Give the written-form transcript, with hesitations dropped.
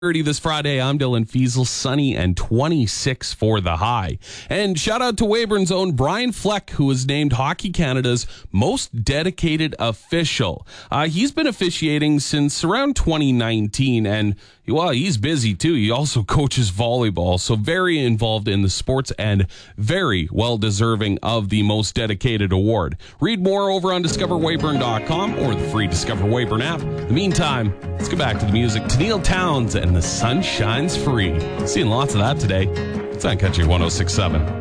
30 this Friday. I'm Dylan Fiesel, sunny and 26 for the high. And shout out to Weyburn's own Brian Fleck, who was named Hockey Canada's most dedicated official. He's been officiating since around 2019, and well, he's busy too. He also coaches volleyball, so very involved in the sports and very well deserving of the most dedicated award. Read more over on discoverweyburn.com or the free Discover Weyburn app. In the meantime, let's get back to the music. Tennille Townes and The Sun Shines Free. Seeing lots of that today. It's on Country 106.7.